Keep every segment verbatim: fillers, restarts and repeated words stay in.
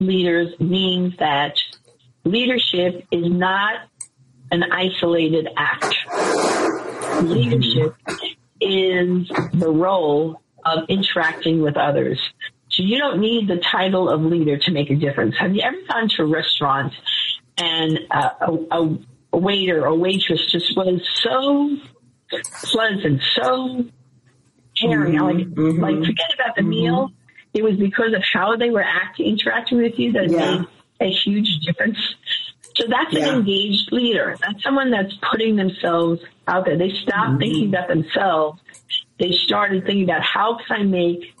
leaders means that leadership is not an isolated act. Leadership is the role of interacting with others. So you don't need the title of leader to make a difference. Have you ever gone to a restaurant and uh, a, a, a waiter or waitress just was so pleasant, so caring, mm-hmm. like, mm-hmm. like forget about the mm-hmm. meal. It was because of how they were acting, interacting with you that yeah. made a huge difference. So that's yeah. an engaged leader. That's someone that's putting themselves out there. They stopped mm-hmm. thinking about themselves. They started thinking about how can I make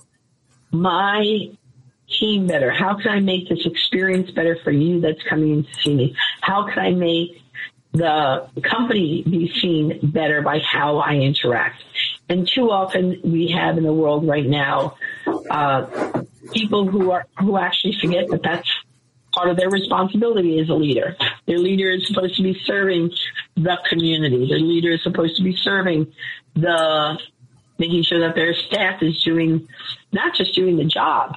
my team better? How can I make this experience better for you that's coming in to see me? How can I make the company be seen better by how I interact? And too often we have in the world right now uh, people who are who actually forget that that's part of their responsibility as a leader. Their leader is supposed to be serving the community. Their leader is supposed to be serving the, making sure that their staff is doing, not just doing the job,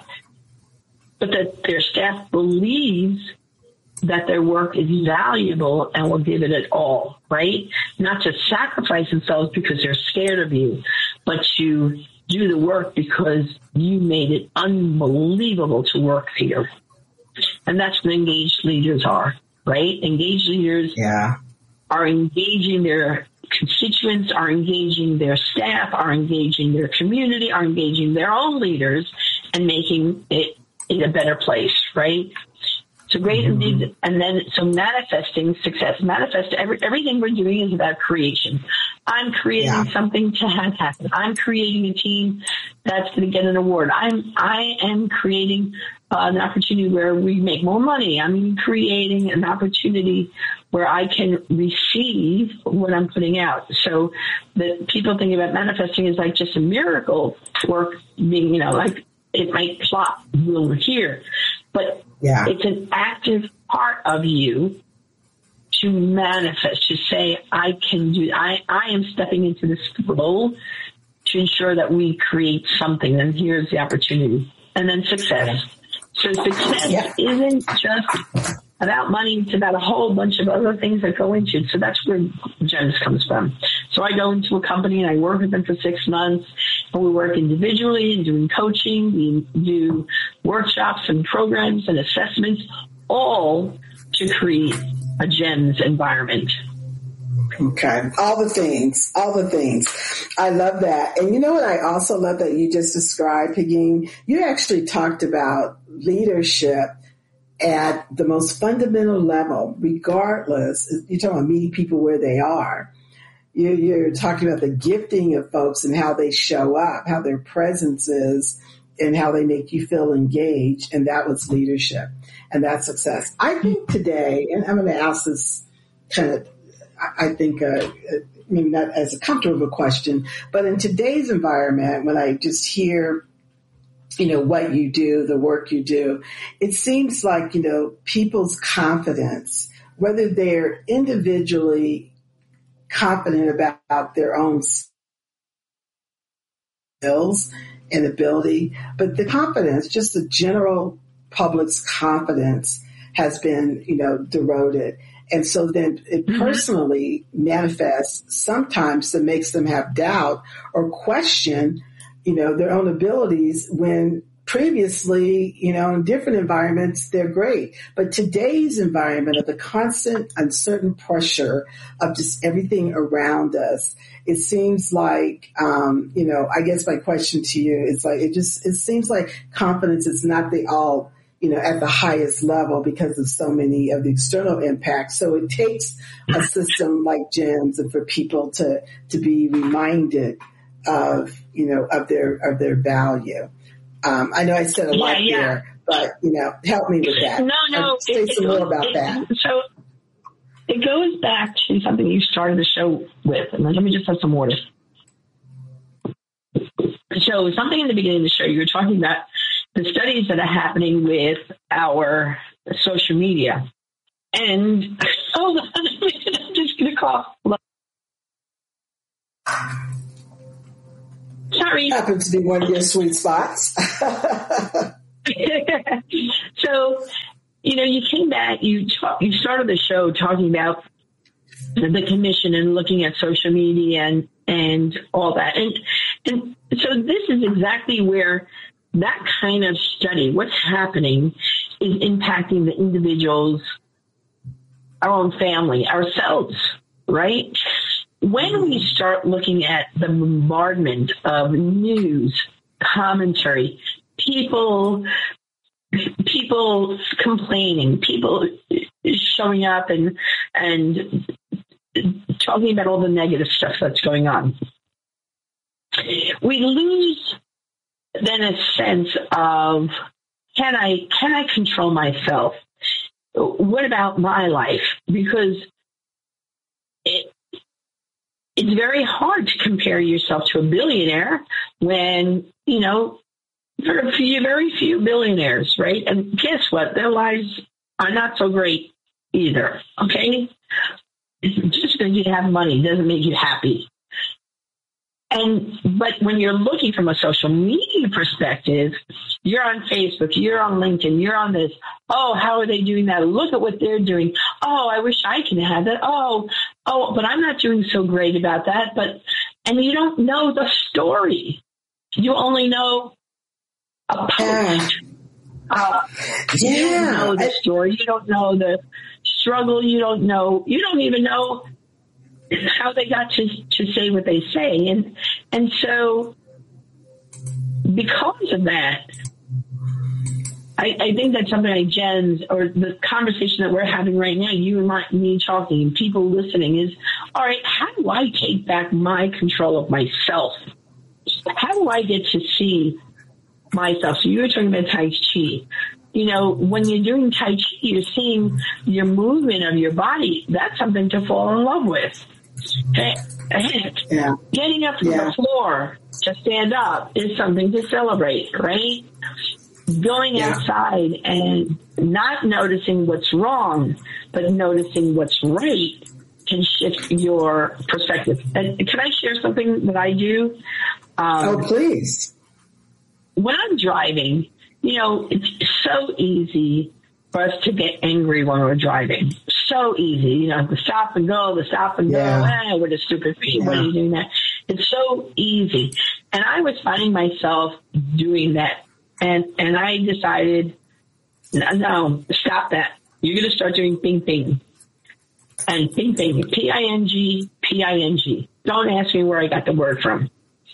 but that their staff believes that their work is valuable and will give it at all, right? Not to sacrifice themselves because they're scared of you, but to do the work because you made it unbelievable to work here. And that's what engaged leaders are, right? Engaged leaders yeah. are engaging their constituents, are engaging their staff, are engaging their community, are engaging their own leaders and making it, it a better place, right? So great mm-hmm. indeed. And then, so manifesting success, manifest every, everything we're doing is about creation. I'm creating yeah. something to have happen. I'm creating a team that's going to get an award. I'm, I am creating uh, an opportunity where we make more money. I'm creating an opportunity where I can receive what I'm putting out. So that people think about manifesting is like just a miracle work being, you know, like it might plop over here, but yeah. it's an active part of you to manifest, to say, I can do, I, I am stepping into this role to ensure that we create something, and here's the opportunity. And then success. So success yeah. isn't just about money, it's about a whole bunch of other things that go into it. So that's where GEMS comes from. So I go into a company and I work with them for six months, and we work individually and doing coaching, we do workshops and programs and assessments, all to create a GEMS environment. Okay. All the things, all the things. I love that. And you know what? I also love that you just described, Peggy. You actually talked about leadership at the most fundamental level, regardless. You're talking about meeting people where they are. You're, you're talking about the gifting of folks and how they show up, how their presence is, and how they make you feel engaged. And that was leadership. And that's success. I think today, and I'm going to ask this kind of, I think, uh, maybe not as a comfortable question, but in today's environment, when I just hear, you know, what you do, the work you do, it seems like, you know, people's confidence, whether they're individually confident about their own skills and ability, but the confidence, just the general public's confidence has been, you know, eroded. And so then it personally mm-hmm. manifests sometimes that makes them have doubt or question, you know, their own abilities when previously, you know, in different environments, they're great. But today's environment of the constant uncertain pressure of just everything around us, it seems like, um, you know, I guess my question to you is like, it just, it seems like confidence is not the all, you know, at the highest level because of so many of the external impacts. So it takes a system like GEMS and for people to, to be reminded of, you know, of their, of their value. Um, I know I said a yeah, lot yeah. there, but, you know, help me with that. No, no. Say it, some it, more about it, that. So it goes back to something you started the show with, and let me just have some water. So something in the beginning of the show, you were talking about the studies that are happening with our social media. And, hold on, I'm just going to cough. Sorry. Happens to be one of your sweet spots. So, you know, you came back, you talk, you started the show talking about the commission and looking at social media and, and all that. And, and so this is exactly where that kind of study, what's happening, is impacting the individuals, our own family, ourselves, right? When we start looking at the bombardment of news, commentary, people, people complaining, people showing up and, and talking about all the negative stuff that's going on, we lose then a sense of, can I, can I control myself? What about my life? Because it, it's very hard to compare yourself to a billionaire when, you know, there are a few, very few billionaires, right? And guess what? Their lives are not so great either, okay? Just because you have money doesn't make you happy. And, but when you're looking from a social media perspective, you're on Facebook, you're on LinkedIn, you're on this. Oh, how are they doing that? Look at what they're doing. Oh, I wish I could have that. Oh, oh, but I'm not doing so great about that. But, and you don't know the story. You only know a post. Uh, yeah. You don't know the story. You don't know the struggle. You don't know, you don't even know how they got to, to say what they say. And, and so because of that, I, I think that something like Jen's or the conversation that we're having right now, you and my, me talking and people listening is, all right, how do I take back my control of myself? How do I get to see myself? So you were talking about Tai Chi. You know, when you're doing Tai Chi, you're seeing your movement of your body. That's something to fall in love with. Hey, yeah. Getting up from yeah. the floor to stand up is something to celebrate, right? Going yeah. outside and not noticing what's wrong, but noticing what's right can shift your perspective. And can I share something that I do? Um, oh, please. When I'm driving, you know, it's so easy for us to get angry when we're driving. So easy, you know, the stop and go, the stop and go, yeah. eh, what a stupid feet, yeah. what are you doing that? It's so easy. And I was finding myself doing that. And and I decided, no, no, stop that. You're going to start doing ping ping. And ping ping, P I N G, P I N G. Don't ask me where I got the word from.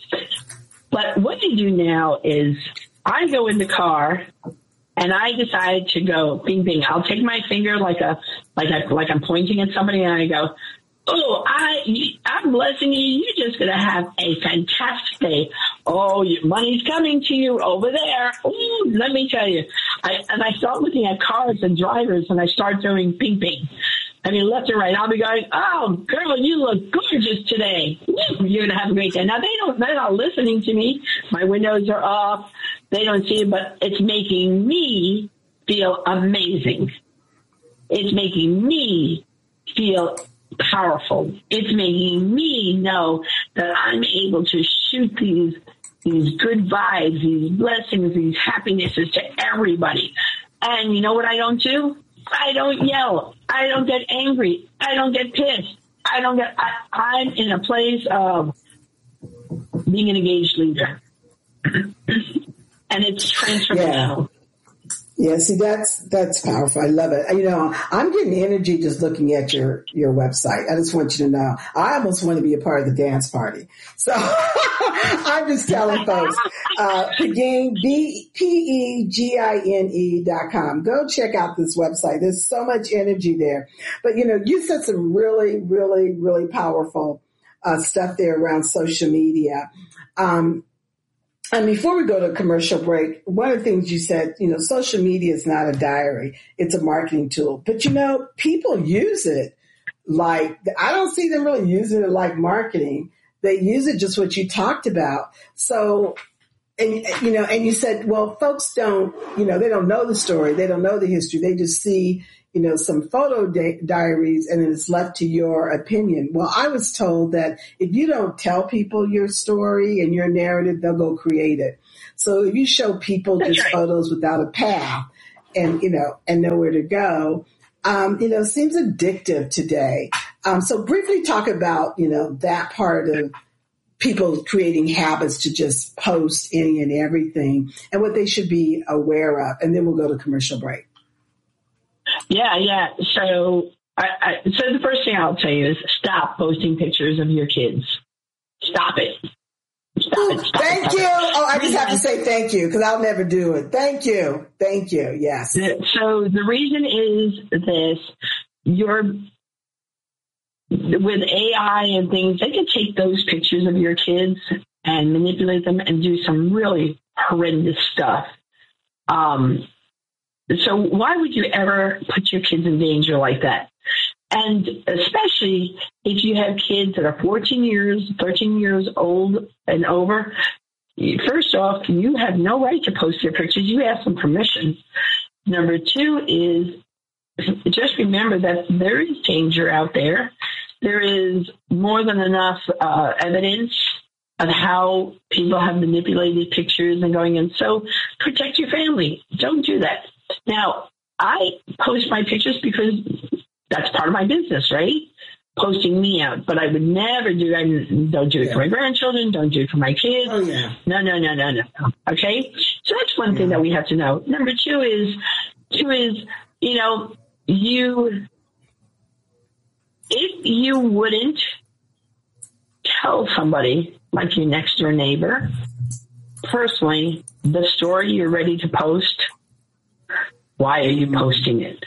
But what I do now is I go in the car and I decide to go ping ping. I'll take my finger like a like a, like I'm pointing at somebody and I go, oh, I, I'm blessing you. You're just going to have a fantastic day. Oh, your money's coming to you over there. Ooh, let me tell you. I, and I start looking at cars and drivers and I start doing ping ping. I mean, left and right. I'll be going, oh, girl, you look gorgeous today. You're going to have a great day. Now, they don't, they're not listening to me. My windows are off. They don't see it, but it's making me feel amazing. It's making me feel powerful. It's making me know that I'm able to shoot these these good vibes, these blessings, these happinesses to everybody. And you know what I don't do? I don't yell. I don't get angry. I don't get pissed. I don't get, I, I'm in a place of being an engaged leader. And it's transformational. Yeah. Yeah, see, that's that's powerful. I love it. You know, I'm getting energy just looking at your, your website. I just want you to know, I almost want to be a part of the dance party. So I'm just telling folks, uh, Pegine, B P E G I N E dot com. Go check out this website. There's so much energy there. But, you know, you said some really, really, really powerful uh, stuff there around social media. Um, And before we go to a commercial break, one of the things you said, you know, social media is not a diary. It's a marketing tool. But, you know, people use it like, I don't see them really using it like marketing. They use it just what you talked about. So, and, you know, and you said, well, folks don't, you know, they don't know the story. They don't know the history. They just see, you know, some photo di- diaries and it's left to your opinion. Well, I was told that if you don't tell people your story and your narrative, they'll go create it. So if you show people That's just right. photos without a path and, you know, and nowhere to go, um, you know, seems addictive today. Um, so briefly talk about, you know, that part of people creating habits to just post any and everything and what they should be aware of. And then we'll go to commercial break. Yeah, yeah. So, I, I, so the first thing I'll tell you is stop posting pictures of your kids. Stop it. Stop it. Stop thank it, stop you. It. Oh, I just have to say thank you because I'll never do it. Thank you. Thank you. Yes. So the reason is this: you're with A I and things. They can take those pictures of your kids and manipulate them and do some really horrendous stuff. Um. So why would you ever put your kids in danger like that? And especially if you have kids that are fourteen years, thirteen years old and over, first off, you have no right to post their pictures. You ask them permission. Number two is just remember that there is danger out there. There is more than enough uh, evidence of how people have manipulated pictures and going in. So protect your family. Don't do that. Now, I post my pictures because that's part of my business, right? Posting me out. But I would never do I don't do it yeah. for my grandchildren. Don't do it for my kids. Oh, yeah. No, no, no, no, no. Okay? So that's one yeah. thing that we have to know. Number two is, two is, you know, you, if you wouldn't tell somebody, like your next door neighbor, personally, the story you're ready to post, why are you posting it?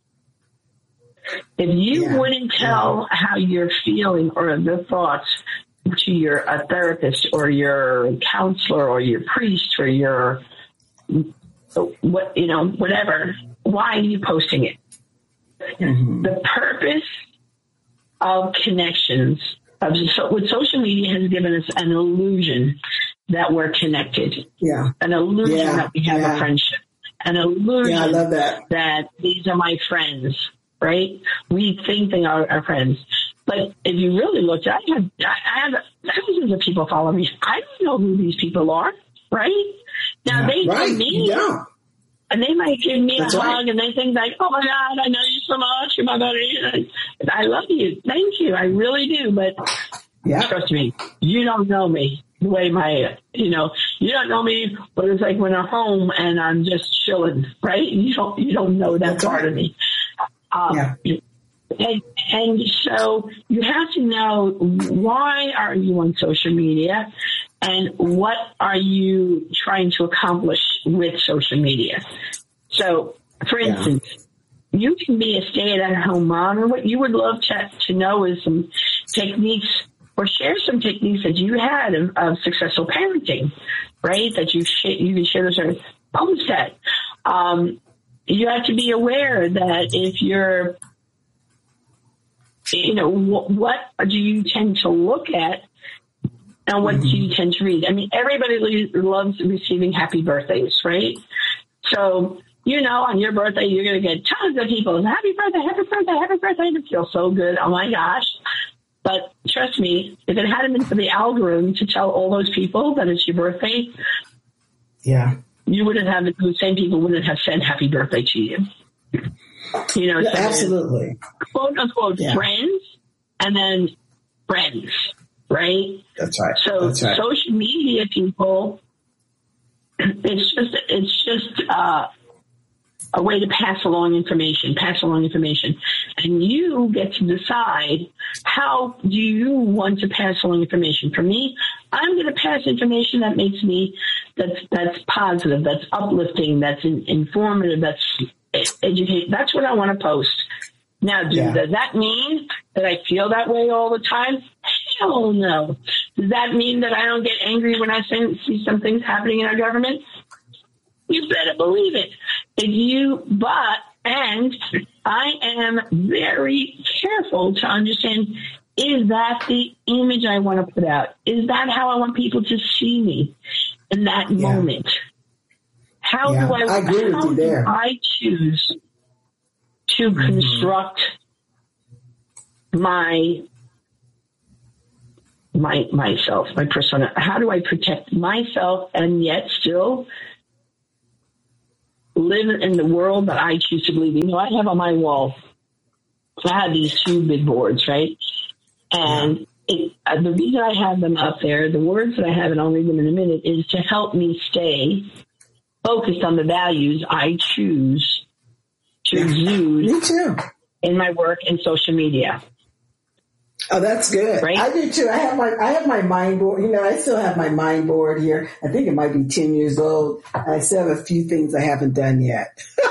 If you yeah. wouldn't tell yeah. how you're feeling or the thoughts to your a therapist or your counselor or your priest or your what you know whatever, why are you posting it? Mm-hmm. The purpose of connections of so, what social media has given us an illusion that we're connected. Yeah, an illusion yeah. that we have yeah. a friendship. An illusion yeah, I love that. that these are my friends, right? We think they are our friends. But if you really look, I have, I have thousands of people follow me. I don't know who these people are, right? Now, yeah, they right. know me, yeah. and they might give me That's a right. hug, and they think like, oh, my God, I know you so much. You're my buddy. I love you. Thank you. I really do. But yeah. trust me, you don't know me. The way my, you know, you don't know me, but it's like when I'm home and I'm just chilling, right? You don't, you don't know that That's part right. of me. Um, yeah. And, and so you have to know, why are you on social media and what are you trying to accomplish with social media? So, for Yeah. instance, you can be a stay-at-home mom, and what you would love to, to know is some techniques or share some techniques that you had of, of successful parenting, right? That you sh- you can share those or post that. Um, you have to be aware that if you're, you know, wh- what do you tend to look at and what mm-hmm. do you tend to read? I mean, everybody lo- loves receiving happy birthdays, right? So, you know, on your birthday, you're going to get tons of people, happy birthday, happy birthday, happy birthday. It feels so good. Oh, my gosh. But trust me, if it hadn't been for the algorithm to tell all those people that it's your birthday, yeah, you wouldn't have, the same people wouldn't have said happy birthday to you. You know, yeah, so absolutely. Quote unquote yeah. friends and then friends, right? That's right. So That's right. social media people, it's just, it's just, uh, a way to pass along information, pass along information. And you get to decide, how do you want to pass along information? For me, I'm going to pass information that makes me, that's, that's positive, that's uplifting, that's in, informative, that's educating. That's what I want to post. Now, do, yeah. does that mean that I feel that way all the time? Hell no. Does that mean that I don't get angry when I see some things happening in our government? You better believe it. If you, but, and I am very careful to understand, is that the image I want to put out? Is that how I want people to see me in that yeah. moment? How yeah. do I, I agree how with you there. do I choose to mm-hmm. construct my my myself, my persona? How do I protect myself and yet still live in the world that I choose to believe in? You know, I have on my wall, I have these two big boards, right? And it, uh, the reason I have them up there, the words that I have, and I'll read them in a minute, is to help me stay focused on the values I choose to exude Me too. in my work and social media. Oh, that's good. Right? I do too. I have my I have my mind board. You know, I still have my mind board here. I think it might be ten years old. I still have a few things I haven't done yet. So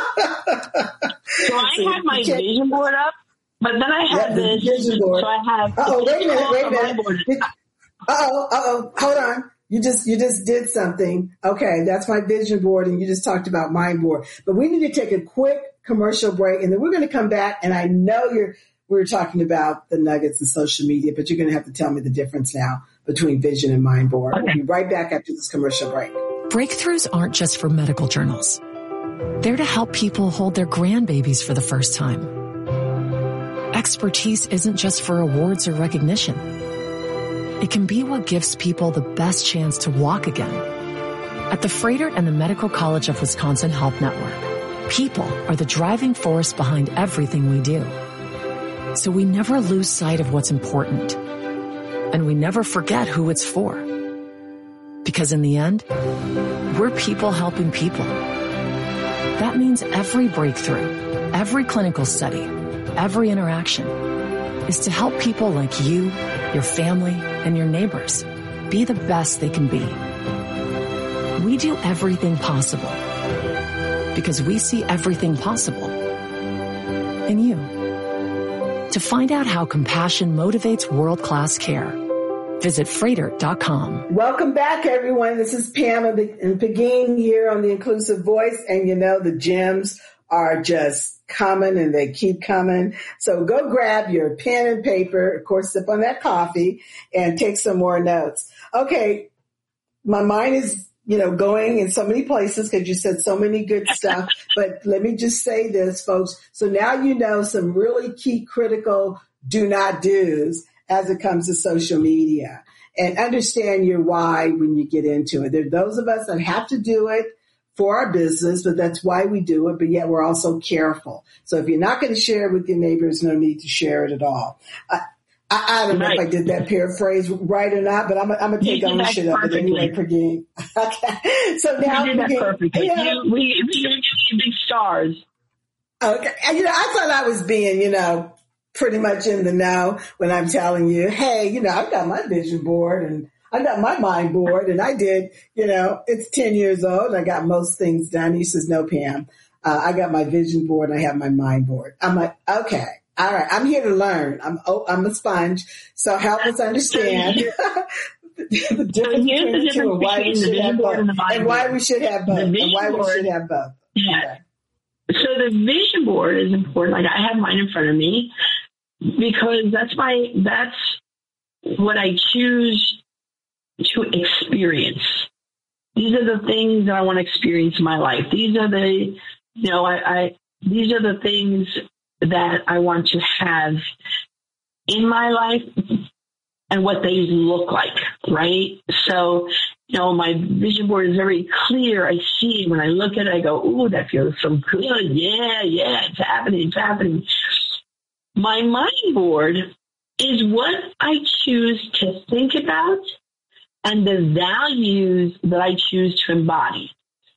I so have my vision board up, but then I have yeah, this. Vision board. So I have. Oh, wait a minute, wait a minute. Oh, oh, hold on. You just you just did something. Okay, that's my vision board, and you just talked about mind board. But we need to take a quick commercial break, and then we're going to come back. And I know you're we were talking about the nuggets of social media, but you're going to have to tell me the difference now between vision and mind board. Okay. We'll be right back after this commercial break. Breakthroughs aren't just for medical journals. They're to help people hold their grandbabies for the first time. Expertise isn't just for awards or recognition. It can be what gives people the best chance to walk again. At the Froedtert and the Medical College of Wisconsin Health Network, people are the driving force behind everything we do. So we never lose sight of what's important. And we never forget who it's for. Because in the end, we're people helping people. That means every breakthrough, every clinical study, every interaction is to help people like you, your family, and your neighbors be the best they can be. We do everything possible because we see everything possible in you. To find out how compassion motivates world-class care, visit Froedtert dot com. Welcome back, everyone. This is Pam and Pegeen here on The Inclusive Voice. And you know, the gems are just coming and they keep coming. So go grab your pen and paper, of course, sip on that coffee and take some more notes. Okay. My mind is, you know, going in so many places because you said so many good stuff. But let me just say this, folks. So now you know some really key critical do not do's as it comes to social media, and understand your why when you get into it. There are those of us that have to do it for our business, but that's why we do it. But yet we're also careful. So if you're not going to share it with your neighbors, no need to share it at all. I, I, I don't right. know if I did that paraphrase right or not, but I'm, I'm going to take ownership of it anyway, Pegeen. Okay. So now, you did that Pegeen, perfectly. You know, you, we, we big stars. Okay. And, you know, I thought I was being, you know, pretty much in the know when I'm telling you, hey, you know, I've got my vision board and I got my mind board, and I did, you know, it's ten years old and I got most things done. He says, no, Pam, uh, I got my vision board and I have my mind board. I'm like, okay, all right, I'm here to learn. I'm oh, I'm a sponge. So help us understand the difference between the two and why we should have both. And why we should have both. And why we should have both. Yeah. So the vision board is important. Like I have mine in front of me because that's my, that's what I choose to experience. These are the things that I want to experience in my life. These are the, you know, I, I these are the things that I want to have in my life and what they look like, right? So, you know, my vision board is very clear. I see it. When I look at it, I go, ooh, that feels so good. Yeah, yeah, it's happening, it's happening. My mind board is what I choose to think about and the values that I choose to embody.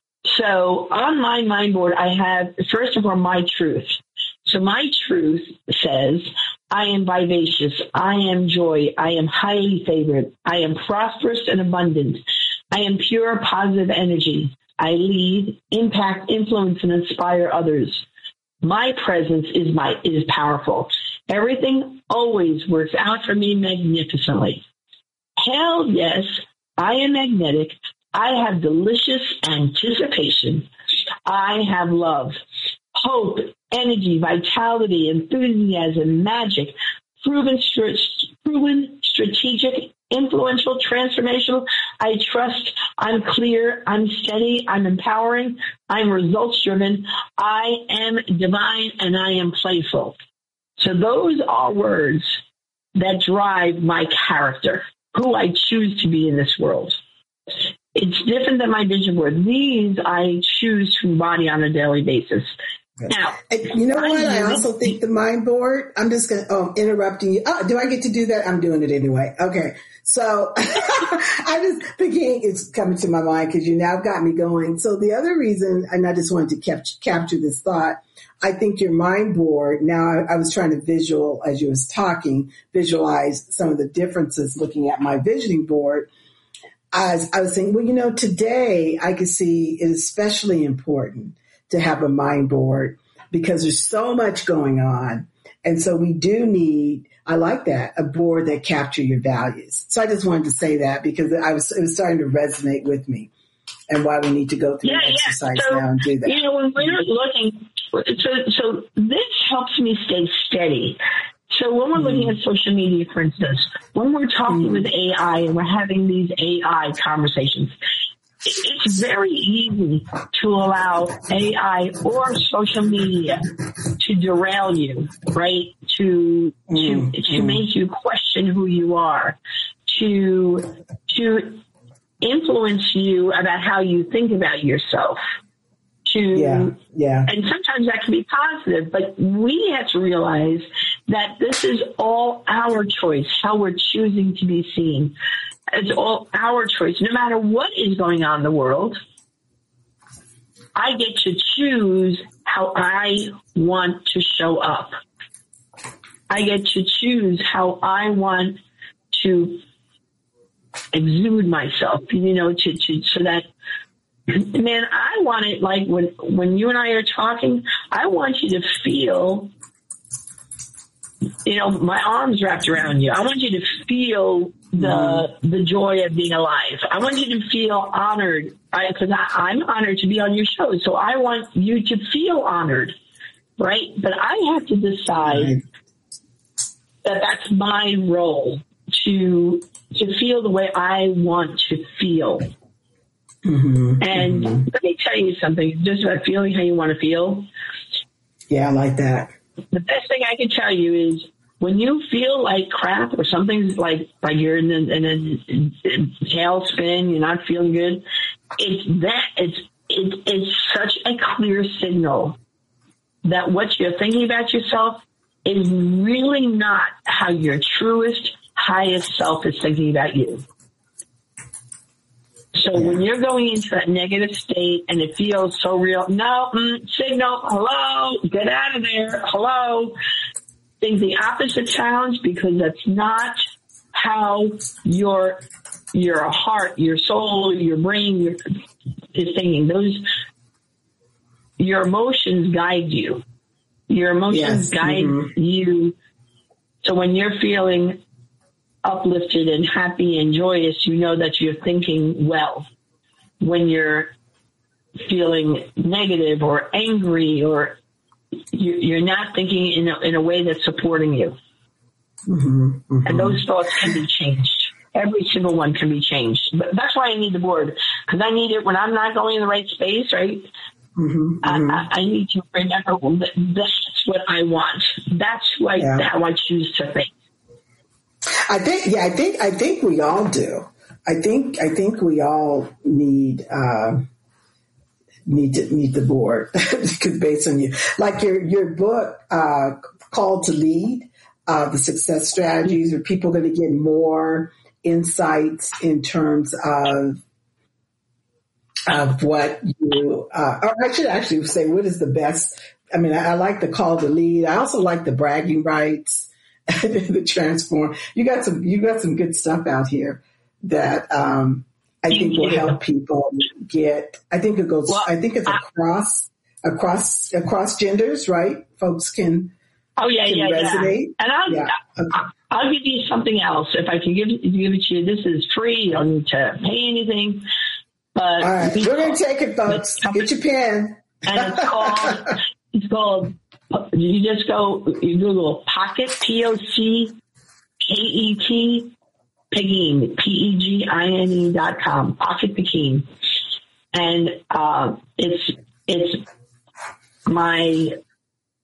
So on my mind board, I have, first of all, my truth. So my truth says, I am vivacious. I am joy. I am highly favored. I am prosperous and abundant. I am pure, positive energy. I lead, impact, influence, and inspire others. My presence is my is powerful. Everything always works out for me magnificently. Hell yes, I am magnetic. I have delicious anticipation. I have love, hope, energy, vitality, enthusiasm, magic, proven, proven, strategic, influential, transformational. I trust. I'm clear. I'm steady. I'm empowering. I'm results driven. I am divine and I am playful. So those are words that drive my character, who I choose to be in this world. It's different than my vision board. These I choose to embody on a daily basis. Now, and you know what? I also think the mind board, I'm just going to, oh, interrupting you. Oh, do I get to do that? I'm doing it anyway. Okay. So I just thinking it's coming to my mind because you now got me going. So the other reason, and I just wanted to cap- capture this thought, I think your mind board, now I, I was trying to visual, as you was talking, visualize some of the differences looking at my visioning board. As I was saying, well, you know, today I could see it is especially important to have a mind board because there's so much going on. And so we do need, I like that, a board that capture your values. So I just wanted to say that because I was, it was starting to resonate with me and why we need to go through yeah, the exercise yeah. So, now and do that. You know, when we're looking, so, so this helps me stay steady. So when we're looking at social media, for instance, when we're talking with A I and we're having these A I conversations, it's very easy to allow A I or social media to derail you, right? To to to make you question who you are, to to influence you about how you think about yourself. To yeah, yeah. And sometimes that can be positive, but we have to realize that this is all our choice, how we're choosing to be seen. It's all our choice. No matter what is going on in the world, I get to choose how I want to show up. I get to choose how I want to exude myself, you know, to, to so that, man, I want it like when, when you and I are talking, I want you to feel, you know, my arms wrapped around you. I want you to feel the the joy of being alive. I want you to feel honored because I'm honored to be on your show. So I want you to feel honored, right? But I have to decide that that's my role to to feel the way I want to feel. Mm-hmm, and mm-hmm. Let me tell you something, just about feeling how you want to feel. Yeah, I like that. The best thing I can tell you is when you feel like crap or something's like, like you're in a, in a tailspin, you're not feeling good, it's that, it's, it, it's such a clear signal that what you're thinking about yourself is really not how your truest, highest self is thinking about you. So when you're going into that negative state and it feels so real, no, mm, signal, hello, get out of there, hello. Think the opposite challenge because that's not how your your heart, your soul, your brain your, is thinking. Those your emotions guide you. Your emotions yes. guide mm-hmm. you. So when you're feeling uplifted and happy and joyous, you know that you're thinking well. When you're feeling negative or angry or you're not thinking in a, in a way that's supporting you. Mm-hmm, mm-hmm. And those thoughts can be changed. Every single one can be changed. But that's why I need the board. Because I need it when I'm not going in the right space, right? Mm-hmm, I, mm-hmm. I, I need to remember that that's what I want. That's who I, yeah. how I choose to think. I think, yeah, I think, I think we all do. I think, I think we all need, uh, need to need the board because based on you, like your, your book, uh, Called to Lead, uh, the success strategies, are people going to get more insights in terms of, of what you, uh, or I should actually say, what is the best? I mean, I, I like the Call to Lead. I also like the bragging rights, the transform. You got some, you got some good stuff out here that, um, I think will help people get, I think it goes, well, I think it's across, across, across genders, right? Folks can, oh yeah, can yeah, resonate. yeah. And I'll, yeah. Okay. I'll give you something else. If I can give, give it to you, this is free. You don't need to pay anything. But all right, we we're going to take it, folks. Get your pen. And it's called, it's called, you just go, you Google Pocket, P O C K E T, Pegeen, P E G I N E dot com, Pocket Pegeen. And uh, it's it's my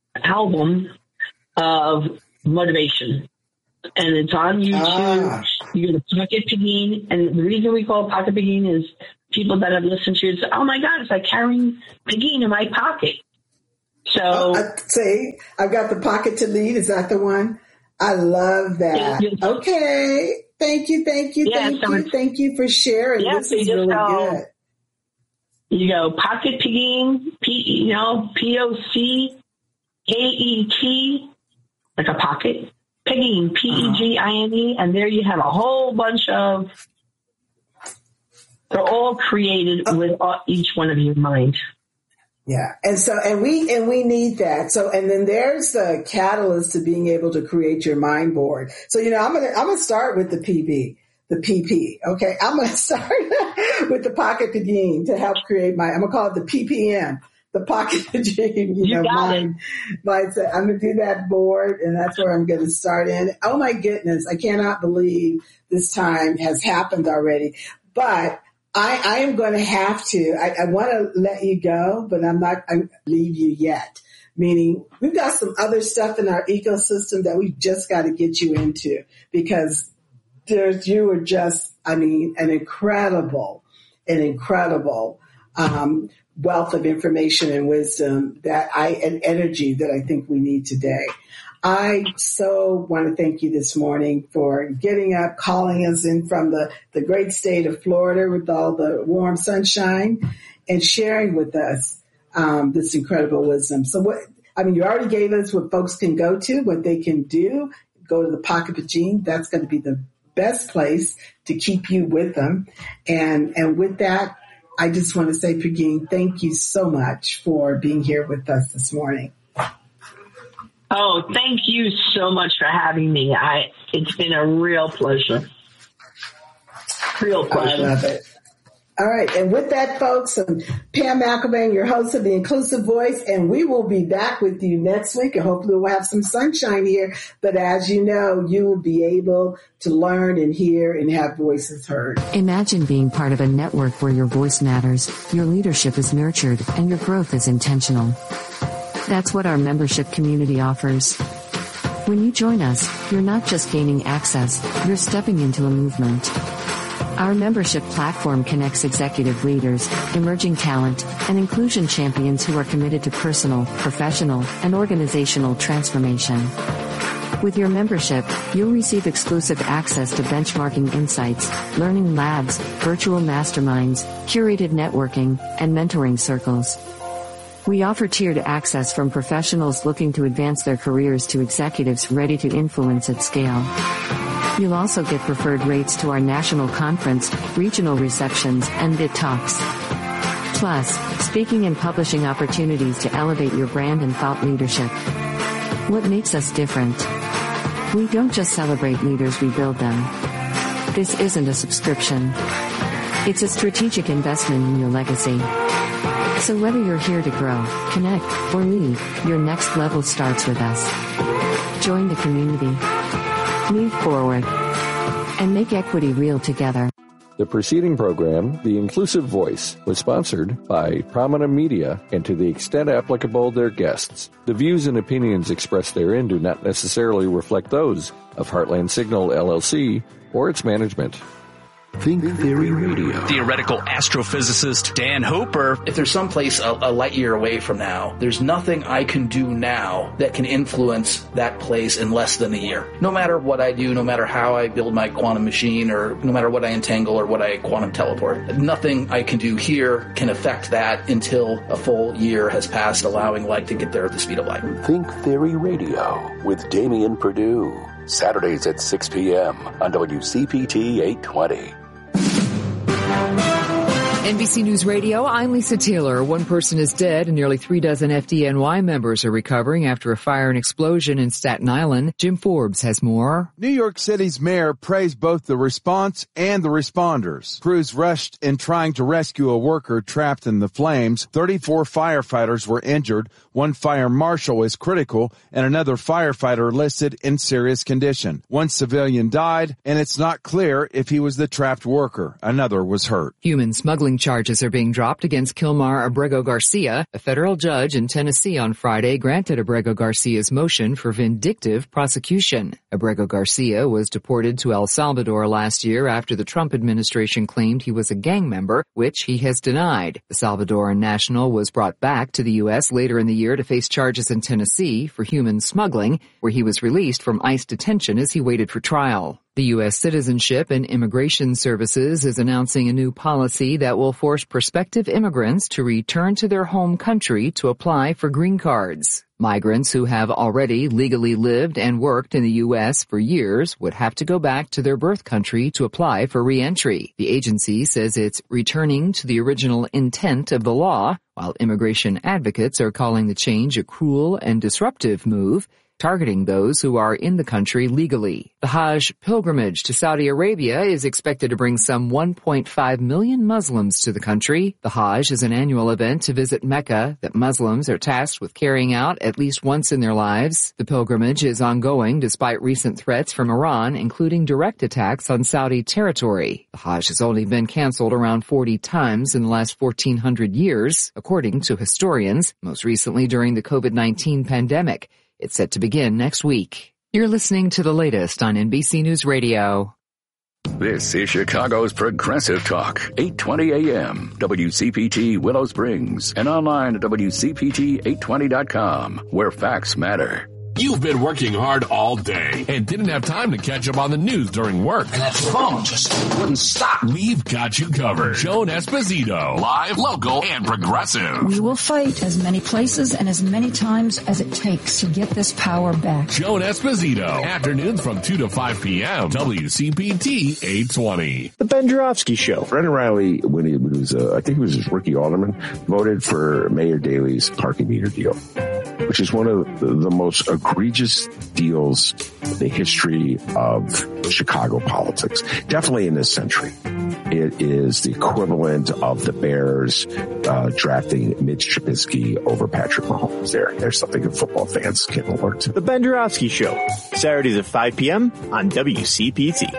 album of motivation. And it's on YouTube. Ah. You get a pocket Pigeen, and the reason we call it pocket Pigeen is people that have listened to it say, oh my God, it's like carrying Pigeen in my pocket. So, oh, I, see, I've got the pocket to lead. Is that the one? I love that. Yeah, okay. Thank you. Thank you. Yeah, thank so you. Thank you for sharing. Yeah, this so is really go, good. You go pocket Pigeen, P, you know, P O C A E T, like a pocket. Pigeen, P E G I N E, and there you have a whole bunch of, they're all created oh. with all, each one of your mind. Yeah. And so, and we, and we need that. So, and then there's the catalyst to being able to create your mind board. So, you know, I'm going to, I'm going to start with the P B, the P P. Okay. I'm going to start with the pocket Pigeen to help create my, I'm going to call it the P P M. The pocket Pigeen, you, you know, mind, mindset. I'm going to do that board, and that's where I'm going to start in. Oh my goodness, I cannot believe this time has happened already. But I, I am going to have to. I, I want to let you go, but I'm not going to leave you yet. Meaning, we've got some other stuff in our ecosystem that we just got to get you into, because there's you are just, I mean, an incredible, an incredible. Um, wealth of information and wisdom that I, and energy that I think we need today. I so want to thank you this morning for getting up, calling us in from the, the great state of Florida with all the warm sunshine and sharing with us, um, this incredible wisdom. So what, I mean, you already gave us what folks can go to, what they can do. Go to the Pocket Pigeen. That's going to be the best place to keep you with them. And, and with that, I just want to say, Pigeen, thank you so much for being here with us this morning. Oh, thank you so much for having me. I it's been a real pleasure. Real pleasure. I love it. All right. And with that, folks, I'm Pam McElvain, your host of The Inclusive Voice, and we will be back with you next week, and hopefully we'll have some sunshine here. But as you know, you will be able to learn and hear and have voices heard. Imagine being part of a network where your voice matters, your leadership is nurtured, and your growth is intentional. That's what our membership community offers. When you join us, you're not just gaining access, you're stepping into a movement. Our membership platform connects executive leaders, emerging talent, and inclusion champions who are committed to personal, professional, and organizational transformation. With your membership, you'll receive exclusive access to benchmarking insights, learning labs, virtual masterminds, curated networking, and mentoring circles. We offer tiered access from professionals looking to advance their careers to executives ready to influence at scale. You'll also get preferred rates to our national conference, regional receptions, and B I T talks. Plus, speaking and publishing opportunities to elevate your brand and thought leadership. What makes us different? We don't just celebrate leaders, we build them. This isn't a subscription. It's a strategic investment in your legacy. So whether you're here to grow, connect, or lead, your next level starts with us. Join the community. Move forward. And make equity real together. The preceding program, The Inclusive Voice, was sponsored by Promina Media and, to the extent applicable, their guests. The views and opinions expressed therein do not necessarily reflect those of Heartland Signal, L L C, or its management. Think Theory Radio. Theoretical astrophysicist Dan Hooper. If there's someplace a, a light year away from now, there's nothing I can do now that can influence that place in less than a year. No matter what I do, no matter how I build my quantum machine, or no matter what I entangle or what I quantum teleport, nothing I can do here can affect that until a full year has passed, allowing light to get there at the speed of light. Think Theory Radio with Damian Perdue. Saturdays at six p.m. on W C P T eight twenty. N B C News Radio, I'm Lisa Taylor. One person is dead and nearly three dozen F D N Y members are recovering after a fire and explosion in Staten Island. Jim Forbes has more. New York City's mayor praised both the response and the responders. Crews rushed in trying to rescue a worker trapped in the flames. thirty-four firefighters were injured. One fire marshal is critical and another firefighter listed in serious condition. One civilian died, and it's not clear if he was the trapped worker. Another was hurt. Human smuggling charges are being dropped against Kilmar Abrego Garcia. A federal judge in Tennessee on Friday granted Abrego Garcia's motion for vindictive prosecution. Abrego Garcia was deported to El Salvador last year after the Trump administration claimed he was a gang member, which he has denied. The Salvadoran national was brought back to the U S later in the year to face charges in Tennessee for human smuggling, where he was released from ICE detention as he waited for trial. The U S Citizenship and Immigration Services is announcing a new policy that will force prospective immigrants to return to their home country to apply for green cards. Migrants who have already legally lived and worked in the U S for years would have to go back to their birth country to apply for re-entry. The agency says it's returning to the original intent of the law, while immigration advocates are calling the change a cruel and disruptive move, targeting those who are in the country legally. The Hajj pilgrimage to Saudi Arabia is expected to bring some one point five million Muslims to the country. The Hajj is an annual event to visit Mecca that Muslims are tasked with carrying out at least once in their lives. The pilgrimage is ongoing despite recent threats from Iran, including direct attacks on Saudi territory. The Hajj has only been canceled around forty times in the last fourteen hundred years, according to historians, most recently during the COVID nineteen pandemic. It's set to begin next week. You're listening to the latest on N B C News Radio. This is Chicago's Progressive Talk, eight twenty A M, W C P T Willow Springs, and online at W C P T eight twenty dot com, where facts matter. You've been working hard all day and didn't have time to catch up on the news during work. And that phone just wouldn't stop. We've got you covered. Joan Esposito, live, local, and progressive. We will fight as many places and as many times as it takes to get this power back. Joan Esposito, afternoons from two to five p.m. W C P T eight twenty. The Ben Joravsky Show. Brendan Riley, when he was, uh, I think he was his rookie alderman, voted for Mayor Daley's parking meter deal, which is one of the, the most egregious deals in the history of Chicago politics. Definitely in this century. It is the equivalent of the Bears uh, drafting Mitch Trubisky over Patrick Mahomes. There, there's something that football fans can alert. The Ben Joravsky Show, Saturdays at five p.m. on W C P T.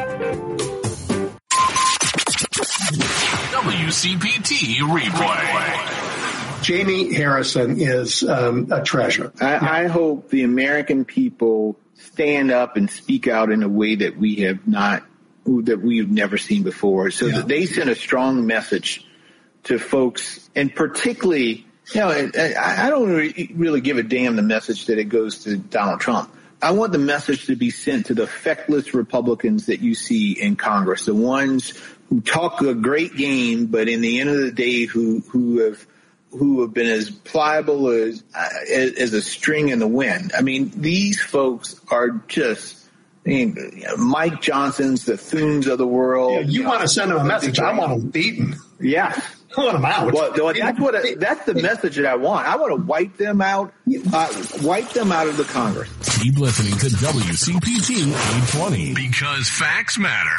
W C P T Replay. Jamie Harrison is um, a treasure. I, I hope the American people stand up and speak out in a way that we have not, that we've never seen before, so yeah. that they send a strong message to folks, and particularly, you know, I, I don't really give a damn the message that it goes to Donald Trump. I want the message to be sent to the feckless Republicans that you see in Congress, the ones who talk a great game, but in the end of the day, who who have who have been as pliable as, as as a string in the wind. I mean, these folks are just, I mean, you know, Mike Johnson's, the Thunes of the world. Yeah, you, you want know, to send them a message. I want them beaten. Yeah. I want them out. Well, that's what. I, that's the message that I want. I want to wipe them out. Uh, wipe them out of the Congress. Keep listening to W C P T eight twenty because facts matter.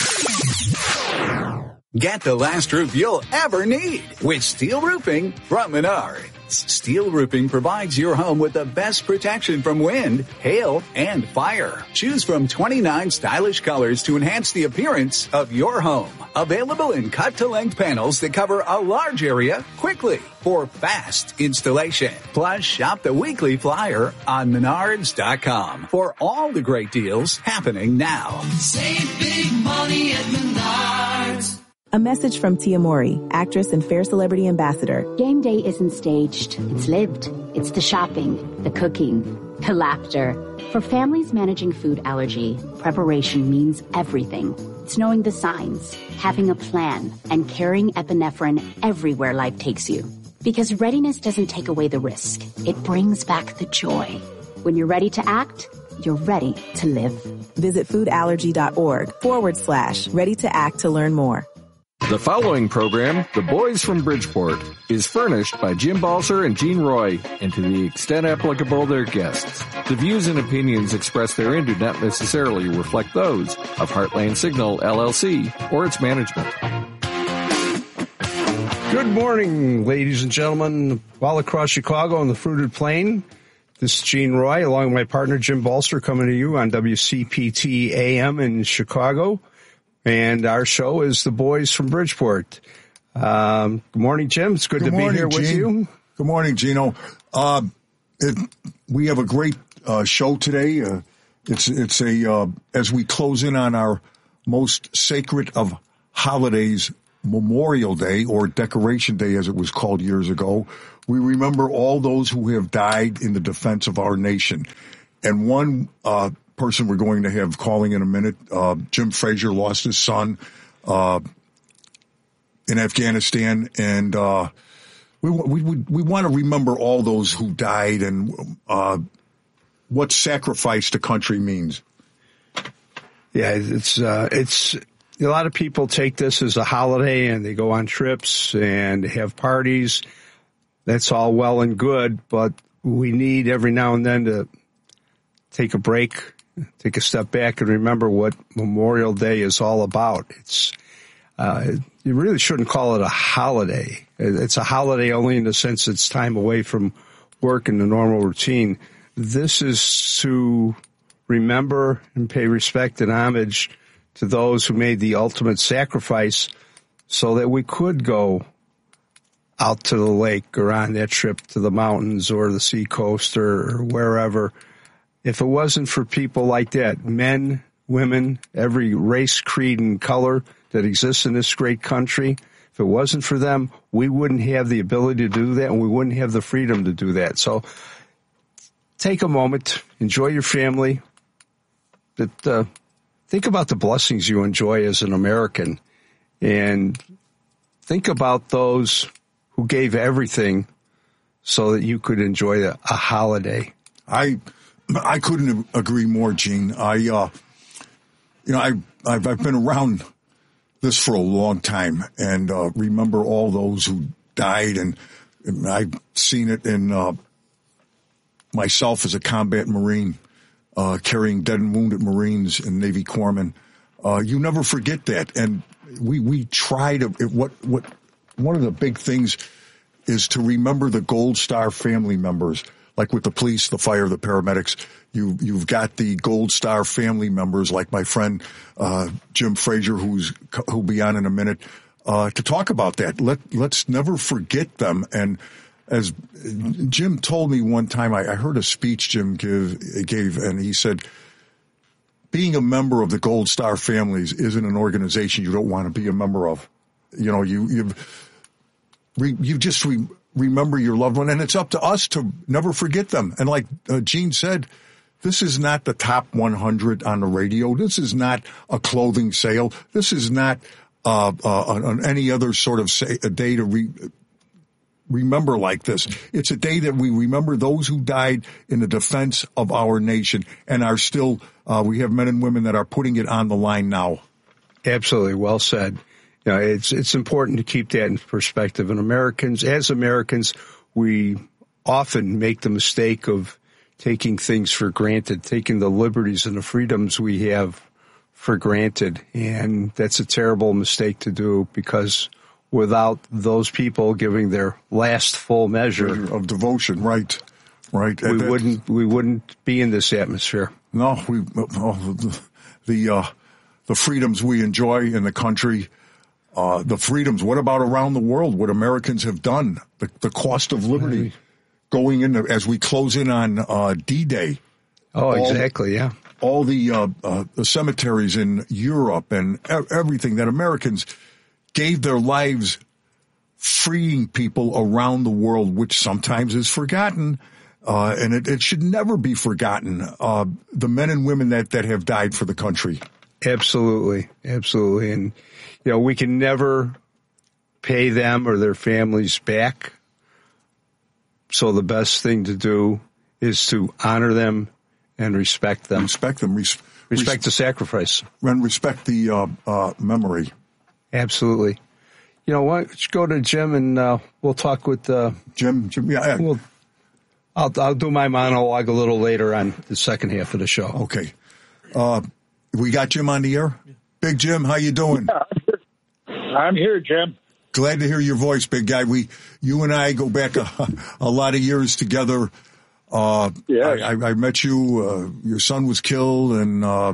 Get the last roof you'll ever need with steel roofing from Menards. Steel roofing provides your home with the best protection from wind, hail, and fire. Choose from twenty-nine stylish colors to enhance the appearance of your home. Available in cut-to-length panels that cover a large area quickly for fast installation. Plus, shop the weekly flyer on menards dot com for all the great deals happening now. Save big money at Menards. A message from Tia Mowry, actress and Fair Celebrity Ambassador. Game day isn't staged. It's lived. It's the shopping, the cooking, the laughter. For families managing food allergy, preparation means everything. It's knowing the signs, having a plan, and carrying epinephrine everywhere life takes you. Because readiness doesn't take away the risk. It brings back the joy. When you're ready to act, you're ready to live. Visit foodallergy.org forward slash ready to act to learn more. The following program, The Boys from Bridgeport, is furnished by Jim Balser and Gene Roy, and to the extent applicable, their guests. The views and opinions expressed therein do not necessarily reflect those of Heartland Signal, L L C, or its management. Good morning, ladies and gentlemen, all across Chicago on the Fruited Plain. This is Gene Roy, along with my partner Jim Bolster, coming to you on W C P T A M in Chicago. And our show is The Boys from Bridgeport. Um, good morning, Jim. It's good, good to morning, be here Gene. with you. Good morning, Gino. Uh, it, we have a great uh, show today. Uh, it's it's a uh, as we close in on our most sacred of holidays, Memorial Day, or Decoration Day as it was called years ago. We remember all those who have died in the defense of our nation. And one uh, person we're going to have calling in a minute, uh, Jim Frazier, lost his son uh, in Afghanistan. And uh, we, we, we, we want to remember all those who died and uh, what sacrifice to country means. Yeah, it's uh, it's a lot of people take this as a holiday and they go on trips and have parties. That's all well and good, but we need every now and then to take a break, take a step back, and remember what Memorial Day is all about. It's uh, you really shouldn't call it a holiday. It's a holiday only in the sense it's time away from work and the normal routine. This is to remember and pay respect and homage to those who made the ultimate sacrifice so that we could go out to the lake or on that trip to the mountains or the seacoast or, or wherever. If it wasn't for people like that, men, women, every race, creed, and color that exists in this great country, if it wasn't for them, we wouldn't have the ability to do that and we wouldn't have the freedom to do that. So take a moment, enjoy your family, but, uh, think about the blessings you enjoy as an American and think about those who gave everything so that you could enjoy a, a holiday. I I couldn't agree more, Gene. I, uh, you know, I, I've, I've been around this for a long time and uh, remember all those who died, and, and I've seen it in uh, myself as a combat Marine, uh, carrying dead and wounded Marines and Navy corpsmen. Uh, you never forget that, and we we try to what what. One of the big things is to remember the Gold Star family members, like with the police, the fire, the paramedics. You, you've got the Gold Star family members, like my friend uh, Jim Frazier, who's who'll be on in a minute, uh, to talk about that. Let let's never forget them. And as Jim told me one time, I, I heard a speech Jim give gave, and he said, being a member of the Gold Star families isn't an organization you don't want to be a member of. You know, you you've. You just re- remember your loved one, and it's up to us to never forget them. And like uh, Gene said, this is not the top one hundred on the radio. This is not a clothing sale. This is not uh, uh, on any other sort of say, a day to re- remember like this. It's a day that we remember those who died in the defense of our nation and are still, uh, we have men and women that are putting it on the line now. Absolutely. Well said. You know, it's it's important to keep that in perspective. And Americans, as Americans, we often make the mistake of taking things for granted, taking the liberties and the freedoms we have for granted. And that's a terrible mistake to do, because without those people giving their last full measure of devotion, right, right, we that, wouldn't we wouldn't be in this atmosphere. No, we oh, the the, uh, the freedoms we enjoy in the country. Uh, the freedoms, what about around the world, what Americans have done, the, the cost of liberty right. going into, as we close in on uh, D-Day. Oh, all, exactly, yeah. All the, uh, uh, the cemeteries in Europe and everything that Americans gave their lives freeing people around the world, which sometimes is forgotten, uh, and it, it should never be forgotten, uh, the men and women that, that have died for the country. Absolutely, absolutely. And, you know, we can never pay them or their families back. So the best thing to do is to honor them and respect them. Respect them. Res- respect res- the sacrifice. And respect the uh, uh, memory. Absolutely. You know what? Let's go to Jim and uh, we'll talk with uh, Jim. Jim, yeah. yeah. We'll, I'll, I'll do my monologue a little later on the second half of the show. Okay. Uh, we got Jim on the air. Big Jim, how you doing? Yeah, I'm here, Jim. glad to hear your voice, big guy. We, you and I go back a, a lot of years together. Uh, yeah. I, I, I met you, uh, your son was killed, and, uh,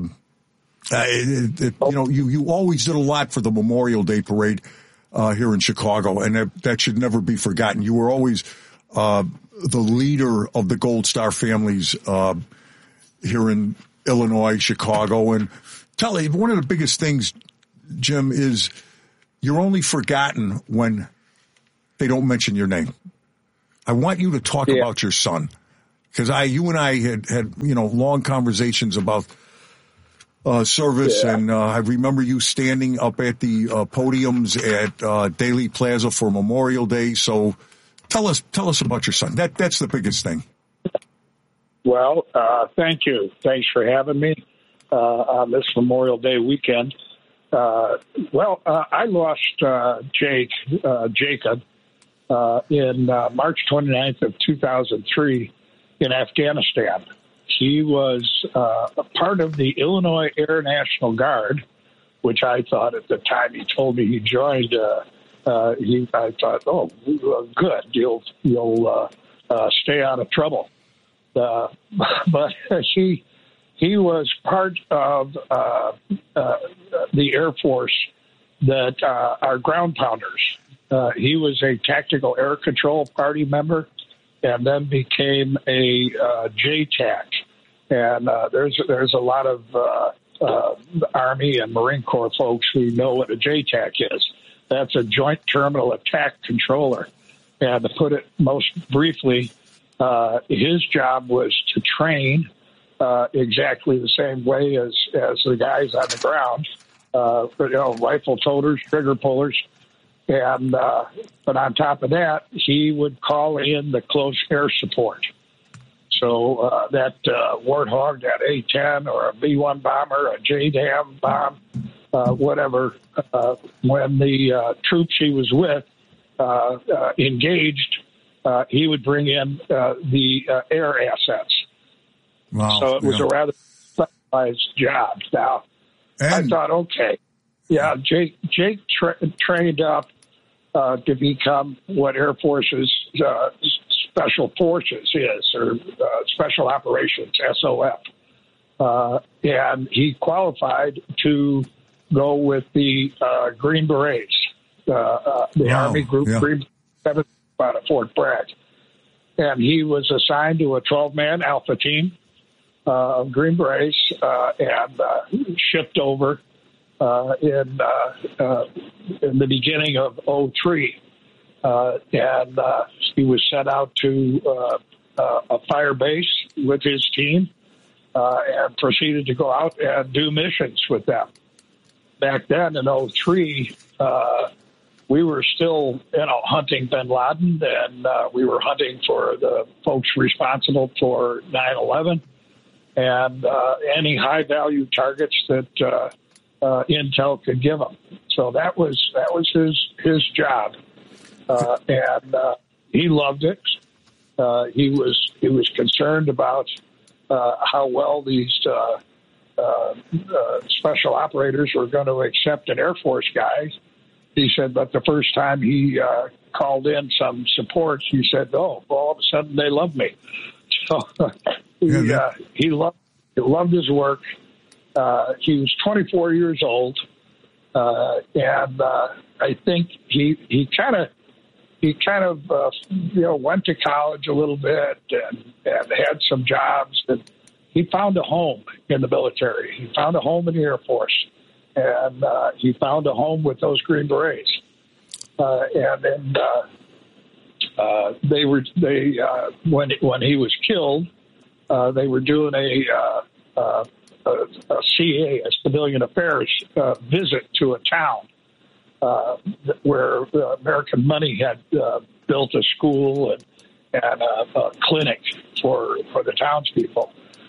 it, it, you know, you, you always did a lot for the Memorial Day parade, uh, here in Chicago, and that, that should never be forgotten. You were always, uh, the leader of the Gold Star families, uh, here in Illinois, Chicago. And tell me, one of the biggest things, Jim, is you're only forgotten when they don't mention your name. I want you to talk yeah. about your son. Because I, you and I had, had, you know, long conversations about uh, service, yeah. and uh, I remember you standing up at the uh, podiums at uh, Daly Plaza for Memorial Day. So, tell us, tell us about your son. That that's the biggest thing. Well, uh, thank you. Thanks for having me uh, on this Memorial Day weekend. Uh, well, uh, I lost uh, Jake uh, Jacob uh, in uh, March twenty-ninth of two thousand three. In Afghanistan. He was uh, a part of the Illinois Air National Guard, which I thought at the time he told me he joined. Uh, uh, he, I thought, oh, good, you'll you'll uh, uh, stay out of trouble. Uh, but he he was part of uh, uh, the Air Force that uh, are ground pounders. Uh, he was a tactical air control party member, and then became a uh, J TAC. And uh, there's there's a lot of uh, uh, Army and Marine Corps folks who know what a J TAC is. That's a Joint Terminal Attack Controller. And to put it most briefly, uh, his job was to train uh, exactly the same way as, as the guys on the ground, uh, you know, rifle toters, trigger pullers. And uh, but on top of that, he would call in the close air support. So uh, that uh, Warthog, that A ten or a B one bomber, a J DAM bomb, uh, whatever, uh, when the uh, troops he was with uh, uh, engaged, uh, he would bring in uh, the uh, air assets. Wow. So it was yeah. a rather specialized job. Now, and- I thought, okay. Yeah, Jake, Jake tra- trained up uh, to become what Air Force's uh, Special Forces is, or uh, Special Operations, S O F. Uh, and he qualified to go with the uh, Green Berets, uh, uh, the wow. Army Group yeah. Green Berets out of Fort Bragg. And he was assigned to a twelve-man Alpha team uh, of Green Berets uh, and uh, shipped over Uh, in uh, uh, in the beginning of oh three, uh, and uh, he was sent out to uh, uh, a fire base with his team uh, and proceeded to go out and do missions with them. Back then in oh three, uh, we were still, you know, hunting bin Laden, and uh, we were hunting for the folks responsible for nine eleven and uh, any high-value targets that uh, Uh, Intel could give him. So that was that was his his job, uh, and uh, he loved it. Uh, he was he was concerned about uh, how well these uh, uh, uh, special operators were going to accept an Air Force guy. He said, but the first time he uh, called in some support, he said, "Oh, all of a sudden they love me." So he uh, he loved he loved his work. Uh, he was twenty-four years old, uh, and uh, I think he he kind of he kind of uh, you know went to college a little bit and, and had some jobs. And he found a home in the military. He found a home in the Air Force, and uh, he found a home with those Green Berets. Uh, and then uh, uh, they were they uh, when when he was killed, uh, they were doing a uh, uh, A, a C A, a civilian affairs uh, visit to a town uh, where uh, American money had uh, built a school and, and a, a clinic for, for the townspeople.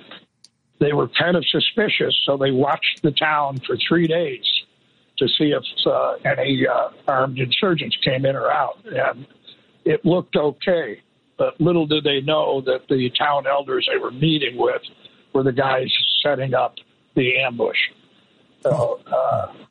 They were kind of suspicious, so they watched the town for three days to see if uh, any uh, armed insurgents came in or out. And it looked okay, but little did they know that the town elders they were meeting with were the guys setting up the ambush. So, uh,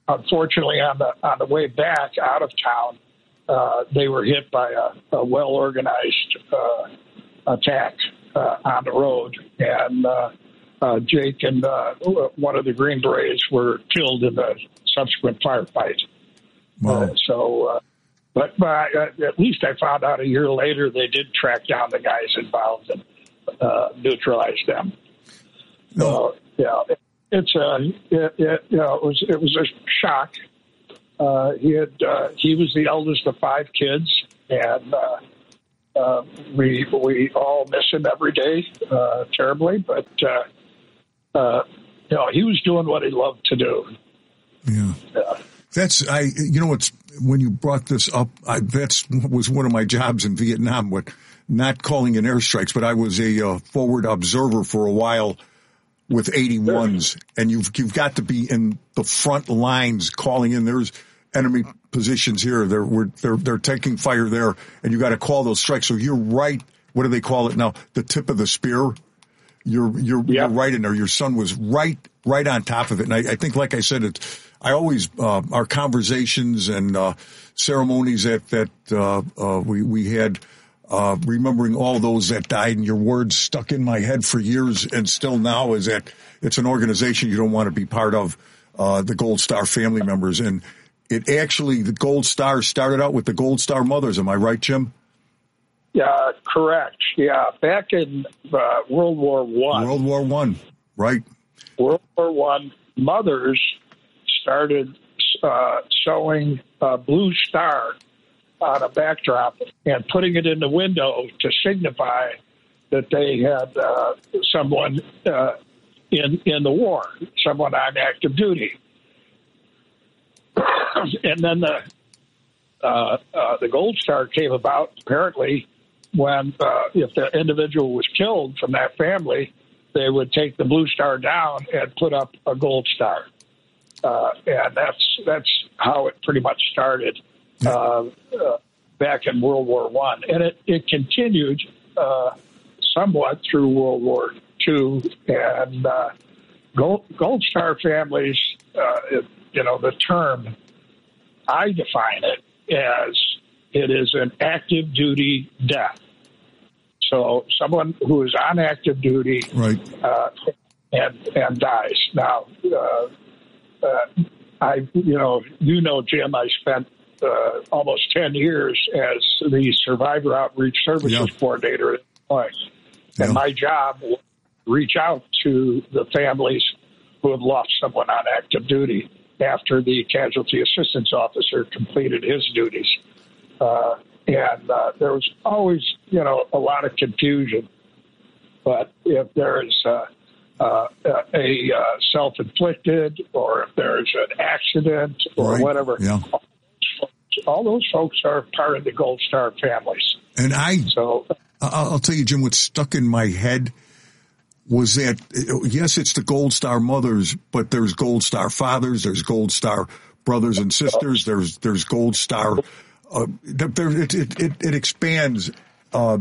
unfortunately, on the on the way back out of town, uh, they were hit by a, a well organized uh, attack uh, on the road, and uh, uh, Jake and uh, one of the Green Berets were killed in the subsequent firefight. Wow. Uh, so, uh, but, but I, at least I found out a year later they did track down the guys involved and uh, neutralize them. No, uh, yeah, it, it's a it, it, you know, it was it was a shock. Uh, he had uh, he was the eldest of five kids, and uh, uh, we we all miss him every day uh, terribly. But uh, uh, you know, he was doing what he loved to do. Yeah. Uh, That's I. You know, it's when you brought this up. I, that's was one of my jobs in Vietnam. What, not calling in airstrikes, but I was a uh, forward observer for a while with eighty-ones, and you've you've got to be in the front lines calling in. There's enemy positions here. They're we're, they're they're taking fire there, and you got to call those strikes. So you're right. What do they call it now? The tip of the spear. You're you're, yep. you're right in there. Your son was right right on top of it, and I, I think, like I said, it's. I always, uh, our conversations and, uh, ceremonies that, that, uh, uh, we, we had, uh, remembering all those that died, and your words stuck in my head for years and still now is that it's an organization you don't want to be part of, uh, the Gold Star family members. And it actually, the Gold Star started out with the Gold Star mothers. Am I right, Jim? Yeah, correct. Yeah. Back in, uh, World War One. World War One, right. World War One, mothers started uh, sewing a blue star on a backdrop and putting it in the window to signify that they had uh, someone uh, in in the war, someone on active duty. And then the uh, uh, the Gold Star came about apparently when uh, if the individual was killed from that family, they would take the blue star down and put up a gold star. Uh, and that's that's how it pretty much started uh, uh, back in World War One, and it it continued uh, somewhat through World War Two. And uh, Gold, Gold Star families, uh, it, you know, the term I define it as it is an active duty death. So someone who is on active duty, right, uh, and and dies now. Uh, Uh, I, you know, you know, Jim, I spent uh, almost ten years as the Survivor Outreach Services yeah. Coordinator at Illinois. Yeah. And my job was to reach out to the families who had lost someone on active duty after the Casualty Assistance Officer completed his duties. Uh, and uh, there was always, you know, a lot of confusion. But if there's uh, Uh, a uh, self-inflicted, or if there's an accident or right. whatever. Yeah. All, those folks, all those folks are part of the Gold Star families. And I, so, I'll tell you, Jim, what stuck in my head was that, yes, it's the Gold Star mothers, but there's Gold Star fathers, there's Gold Star brothers and sisters, there's there's Gold Star. Uh, there, it, it, it, it expands uh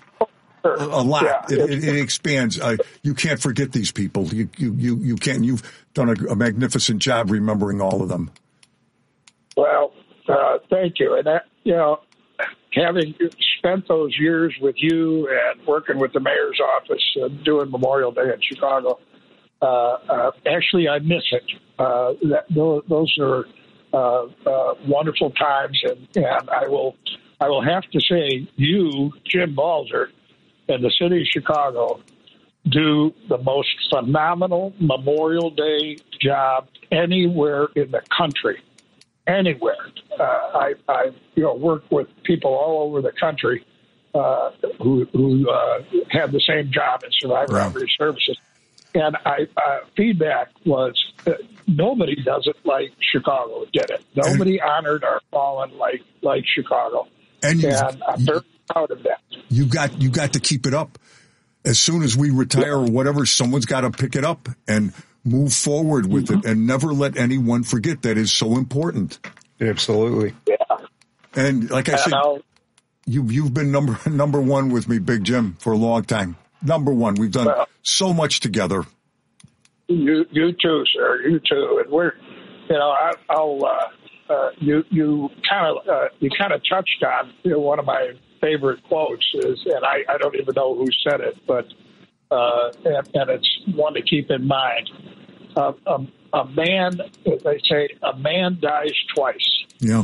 a lot. Yeah. It, it, it expands. Uh, you can't forget these people. You you you, you can't. You've done a, a magnificent job remembering all of them. Well, uh, thank you. And that, you know, having spent those years with you and working with the mayor's office and doing Memorial Day in Chicago, uh, uh, actually I miss it. Uh, that, those, those are uh, uh, wonderful times, and, and I will I will have to say, you, Jim Balzer, and the city of Chicago do the most phenomenal Memorial Day job anywhere in the country. Anywhere. Uh, I, I, you know, work with people all over the country uh, who, who uh, have the same job in Survivor Wow. Outreach Services. And I, uh, feedback was uh, nobody does it like Chicago did it. Nobody and, honored our fallen like like Chicago. And, and I'm very proud of that. You got you got to keep it up. As soon as we retire or whatever, someone's got to pick it up and move forward with mm-hmm. it, and never let anyone forget that is so important. Absolutely. Yeah. And like I said, you you've been number number one with me, Big Jim, for a long time. Number one. We've done well, so much together. You you too, sir. You too. And we're you know, I, I'll uh, uh, you you kind of uh, you kind of touched on you know, one of my favorite quotes is, and I, I don't even know who said it, but uh, and, and it's one to keep in mind. Uh, a, a man, they say, a man dies twice. Yeah.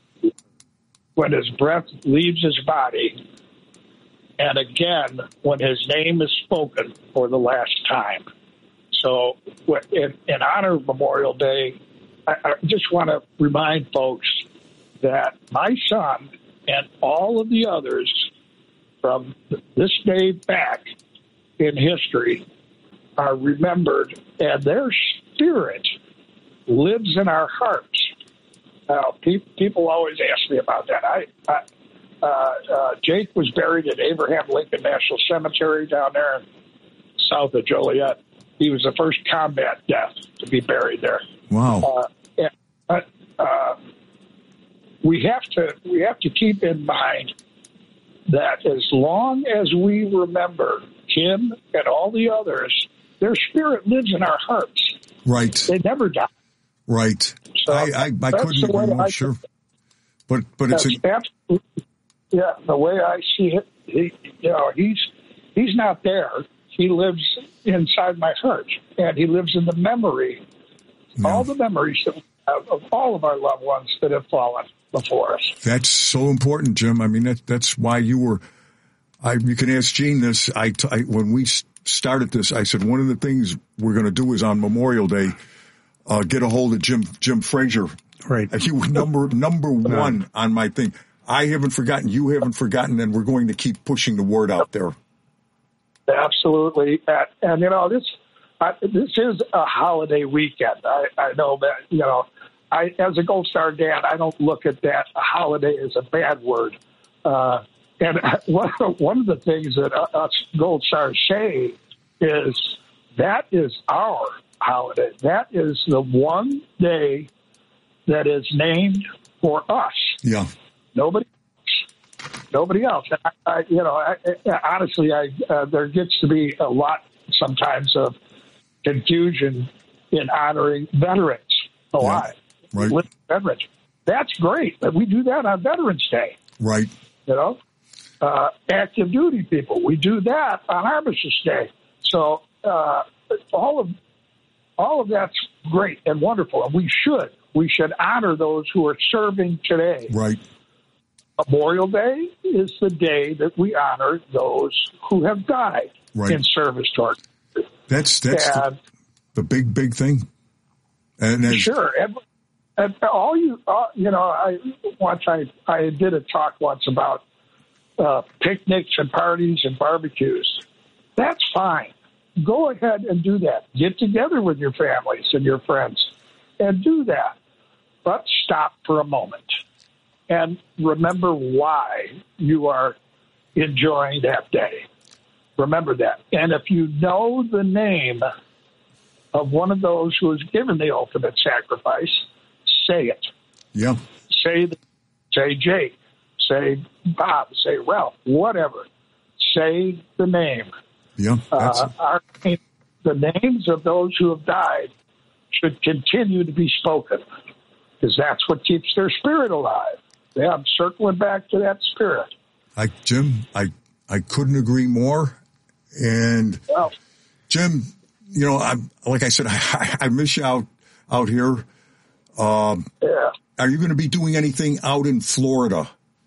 When his breath leaves his body, and again when his name is spoken for the last time. So, in, in honor of Memorial Day, I, I just want to remind folks that my son and all of the others from this day back in history are remembered, and their spirit lives in our hearts. Now, pe- people always ask me about that. I, I uh, uh, Jake was buried at Abraham Lincoln National Cemetery down there south of Joliet. He was the first combat death to be buried there. Wow. Uh, and, but uh, we have to we have to keep in mind that as long as we remember him and all the others, their spirit lives in our hearts. Right. They never die. Right. So I, I, I couldn't agree more. Sure. But but it's a, absolutely, yeah. The way I see it, he, you know, he's he's not there. He lives inside my heart, and he lives in the memory, yeah. all the memories that we have of all of our loved ones that have fallen before us. That's so important, Jim. I mean, that, that's why you were. I you can ask Gene this. I, I when we started this, I said one of the things we're going to do is on Memorial Day, uh, get a hold of Jim Jim Frazier. Right. He was number number one on my thing. I haven't forgotten. You haven't forgotten, and we're going to keep pushing the word out there. Absolutely, and, and you know this. I, this is a holiday weekend. I, I know that you know. I, as a Gold Star dad, I don't look at that a holiday as a bad word. Uh, and one one of the things that us Gold Stars say is that is our holiday. That is the one day that is named for us. Yeah. Nobody. Nobody else. I, I, you know, I, I, honestly, I, uh, there gets to be a lot sometimes of confusion in honoring veterans alive. Yeah, right. Veterans. That's great. We do that on Veterans Day. Right. You know, uh, active duty people. We do that on Armistice Day. So uh, all of all of that's great and wonderful, and we should we should honor those who are serving today. Right. Memorial Day is the day that we honor those who have died right. in service to our country. That's that's and, the, the big big thing. And as, sure, and, and all you uh, you know, I once I I did a talk once about uh, picnics and parties and barbecues. That's fine. Go ahead and do that. Get together with your families and your friends and do that. But stop for a moment. And remember why you are enjoying that day. Remember that. And if you know the name of one of those who has given the ultimate sacrifice, say it. Yeah. Say, the, say Jake. Say Bob. Say Ralph. Whatever. Say the name. Yeah. Uh, our, the names of those who have died should continue to be spoken because that's what keeps their spirit alive. Yeah, I'm circling back to that spirit. I, Jim, I, I couldn't agree more. And well, Jim, you know, I like I said, I, I miss you out out here. Um, yeah. Are you going to be doing anything out in Florida?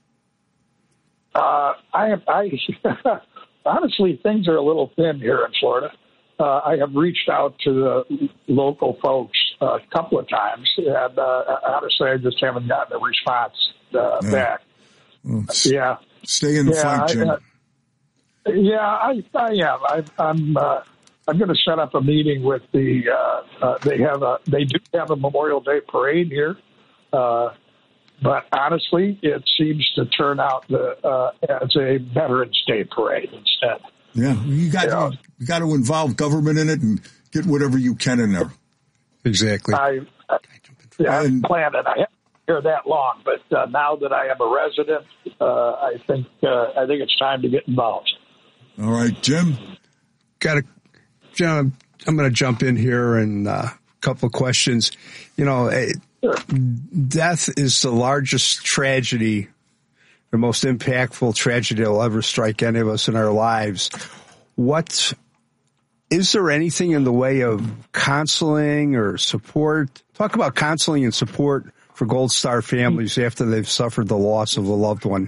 Uh, I have. I honestly, things are a little thin here in Florida. Uh, I have reached out to the local folks a couple of times, and uh, honestly, I just haven't gotten a response uh, yeah. back. Well, yeah, stay in the yeah, fight, Jim. I, uh, yeah, I, I am. I, I'm. Uh, I'm going to set up a meeting with the. Uh, uh, they have a. They do have a Memorial Day parade here, uh, but honestly, it seems to turn out the, uh, as a Veterans Day parade instead. Yeah, you got yeah. to you got to involve government in it and get whatever you can in there. Exactly. I, I yeah, I'm planning. I haven't been here that long, but uh, now that I am a resident, uh, I think uh, I think it's time to get involved. All right, Jim. Got to, Jim. I'm going to jump in here and uh, couple of questions. You know, sure. Death is the largest tragedy, the most impactful tragedy that will ever strike any of us in our lives. What is there anything in the way of counseling or support? Talk about counseling and support for Gold Star families after they've suffered the loss of a loved one.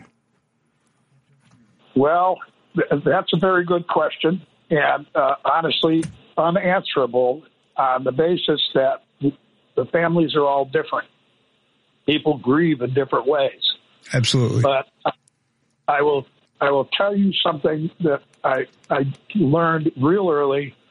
Well, that's a very good question, and uh, honestly, unanswerable on the basis that the families are all different. People grieve in different ways. Absolutely. But I will I will tell you something that I I learned real early